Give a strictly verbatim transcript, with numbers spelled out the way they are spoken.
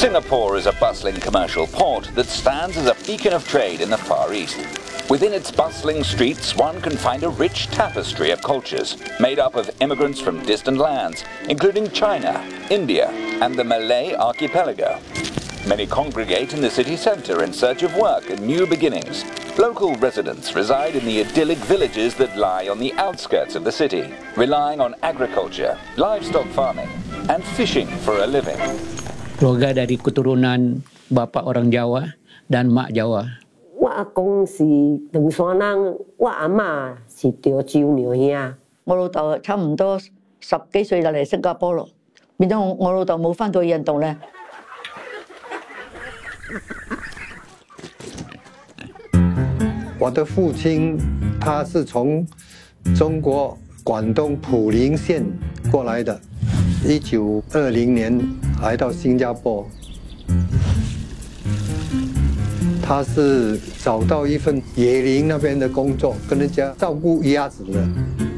Singapore is a bustling commercial port that stands as a beacon of trade in the Far East. Within its bustling streets, one can find a rich tapestry of cultures made up of immigrants from distant lands, including China, India, and the Malay archipelago. Many congregate in the city centre in search of work and new beginnings. Local residents reside in the idyllic villages that lie on the outskirts of the city, relying on agriculture, livestock farming, and fishing for a living. Keluarga dari keturunan bapa orang Jawa dan mak Jawa. 我阿公是唐山人，我阿嬷是潮州娘兄。 我老豆差唔多十幾歲就嚟新加坡咯，變咗我我老豆冇翻到印度咧。 我的父亲他是从中国广东普宁县过来的，一九二零年来到新加坡。他是找到一份椰林那边的工作，跟人家照顾鸭子的。